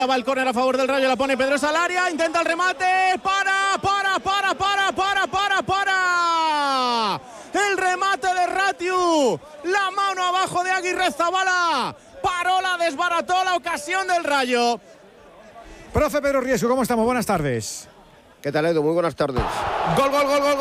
Va el córner a favor del Rayo, la pone Pedrosa al área, intenta el remate, para. El remate de Ratiu, la mano abajo de Aguirrezabala, Parola desbarató la ocasión del Rayo. Profe Pedro Riesco, ¿cómo estamos? Buenas tardes. ¿Qué tal, Edu? Muy buenas tardes. Gol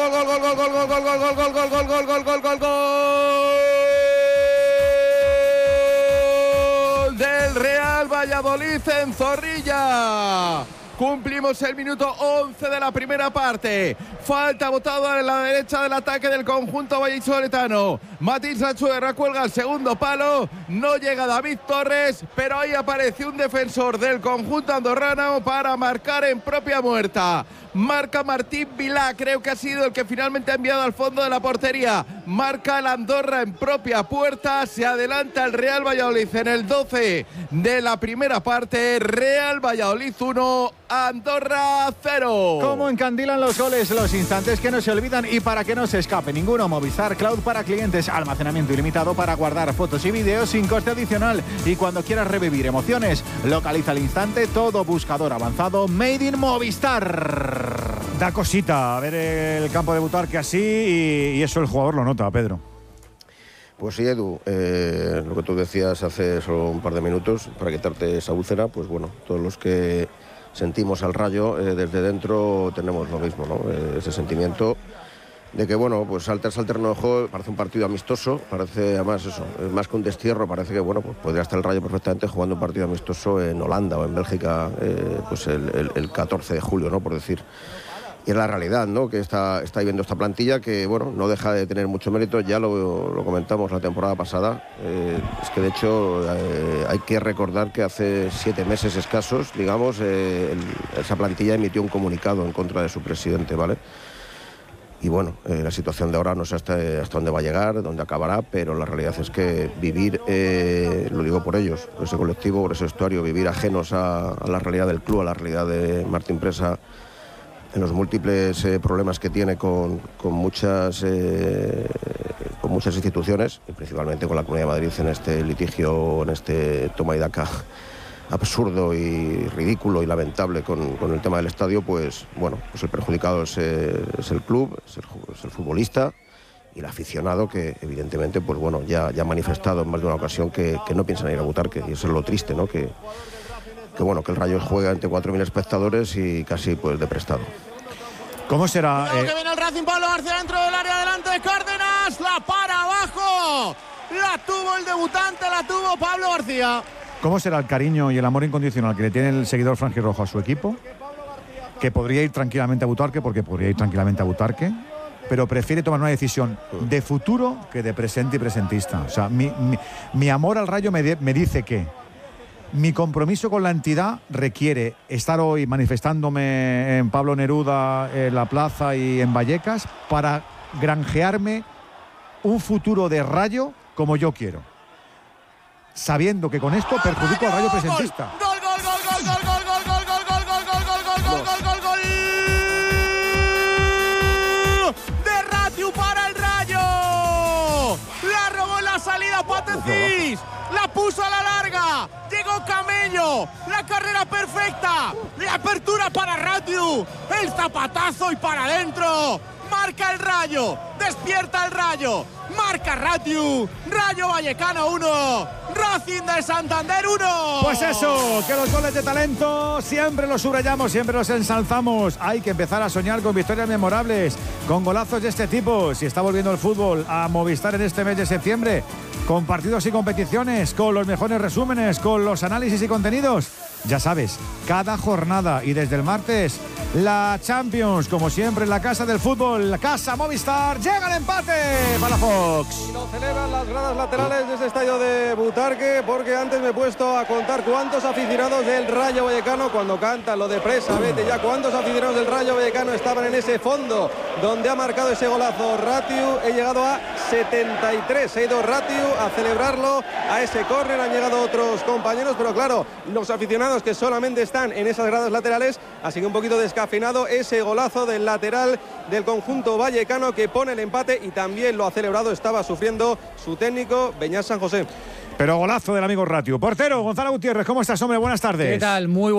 del Real Valladolid en Zorrilla. Cumplimos el minuto 11 de la primera parte. Falta botada en la derecha del ataque del conjunto vallisoletano. Matís Achuerra cuelga el segundo palo. No llega David Torres, pero ahí aparece un defensor del conjunto andorrano para marcar en propia muerta. Marca Martín Vilá, creo que ha sido el que finalmente ha enviado al fondo de la portería. Marca el Andorra en propia puerta. Se adelanta el Real Valladolid en el 12 de la primera parte. Real Valladolid 1, Andorra 0. ¿Cómo encandilan los goles? Los instantes que no se olvidan y para que no se escape ninguno. Movistar Cloud para clientes. Almacenamiento ilimitado para guardar fotos y vídeos sin coste adicional. Y cuando quieras revivir emociones, localiza al instante todo buscador avanzado Made in Movistar. Da cosita ver el campo de Butarque así y eso el jugador lo nota, Pedro. Pues sí, Edu, lo que tú decías hace solo un par de minutos, para quitarte esa úlcera, pues bueno, todos los que sentimos al Rayo desde dentro tenemos lo mismo, ¿no? Ese sentimiento de que, bueno, pues al terreno de juego parece un partido amistoso, parece además eso, más que un destierro, parece que, bueno, pues podría estar el Rayo perfectamente jugando un partido amistoso en Holanda o en Bélgica, pues el 14 de julio, ¿no? Por decir. Y es la realidad, ¿no? Que está viviendo esta plantilla que, bueno, no deja de tener mucho mérito. Ya lo comentamos la temporada pasada. Es que, de hecho, hay que recordar que hace 7 meses escasos, digamos, esa plantilla emitió un comunicado en contra de su presidente, ¿vale? Y bueno, la situación de ahora no sé hasta dónde va a llegar, dónde acabará, pero la realidad es que vivir, lo digo por ellos, por ese colectivo, por ese vestuario, vivir ajenos a la realidad del club, a la realidad de Martín Presa, en los múltiples problemas que tiene con muchas instituciones, y principalmente con la Comunidad de Madrid en este litigio, en este toma y daca absurdo y ridículo y lamentable con el tema del estadio, pues bueno, pues el perjudicado es el club, es el futbolista y el aficionado que evidentemente pues bueno, ya ha manifestado en más de una ocasión que no piensan ir a Butarque, y eso es lo triste, ¿no? Que bueno, que el Rayo juega ante 4.000 espectadores y casi pues de prestado. ¿Cómo será? Que viene el Racing, Pablo García dentro del área, delante de Cárdenas, la para abajo, la tuvo el debutante, la tuvo Pablo García. ¿Cómo será el cariño y el amor incondicional que le tiene el seguidor franjirrojo a su equipo? Que podría ir tranquilamente a Butarque, pero prefiere tomar una decisión de futuro que de presente y presentista. O sea, mi amor al Rayo me dice que mi compromiso con la entidad requiere estar hoy manifestándome en Pablo Neruda, en la plaza y en Vallecas para granjearme un futuro de Rayo como yo quiero, sabiendo que con esto perjudico al Rayo presentista. Gol de Ratiu para el Rayo. La robó en la salida Patecís. La puso a la larga, llegó Camello, la carrera perfecta, la apertura para Ratiu, el zapatazo y para adentro, marca el Rayo, despierta el Rayo, marca Ratiu, Rayo Vallecano 1, Racing de Santander 1. Pues eso, que los goles de talento siempre los subrayamos, siempre los ensalzamos. Hay que empezar a soñar con victorias memorables, con golazos de este tipo. Si está volviendo el fútbol a Movistar en este mes de septiembre, con partidos y competiciones, con los mejores resúmenes, con los análisis y contenidos. Ya sabes, cada jornada y desde el martes, la Champions, como siempre en la casa del fútbol, la casa Movistar, llega el empate para Fox. Y lo celebran las gradas laterales de este estadio de Butarque, porque antes me he puesto a contar cuántos aficionados del Rayo Vallecano, cuando canta lo de Presa, vete ya, cuántos aficionados del Rayo Vallecano estaban en ese fondo donde ha marcado ese golazo Ratiu. He llegado a 73, ha ido Ratiu a celebrarlo, a ese córner han llegado otros compañeros, pero claro, los aficionados que solamente están en esas gradas laterales, así que un poquito descafeinado ese golazo del lateral del conjunto vallecano que pone el empate, y también lo ha celebrado, estaba sufriendo su técnico Beñat San José. Pero golazo del amigo Ratiu. Portero, Gonzalo Gutiérrez, ¿cómo estás, hombre? Buenas tardes. ¿Qué tal? Muy